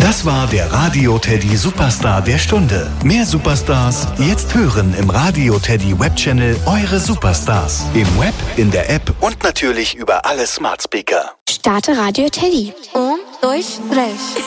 Das war der Radio Teddy Superstar der Stunde. Mehr Superstars jetzt hören im Radio Teddy Webchannel Eure Superstars. Im Web, in der App und natürlich über alle Smart Speaker. Starte Radio Teddy. 1, 2, 3.